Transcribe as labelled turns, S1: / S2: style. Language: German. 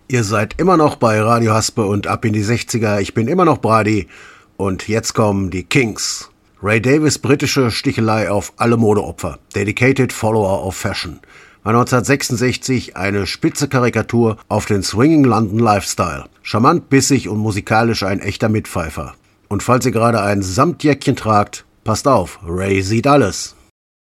S1: Ihr seid immer noch bei Radio Haspe und ab in die 60er. Ich bin immer noch Brady. Und jetzt kommen die Kings. Ray Davies' britische Stichelei auf alle Modeopfer. Dedicated Follower of Fashion. War 1966 eine spitze Karikatur auf den Swinging London Lifestyle. Charmant, bissig und musikalisch ein echter Mitpfeifer. Und falls ihr gerade ein Samtjäckchen tragt, passt auf, Ray sieht alles.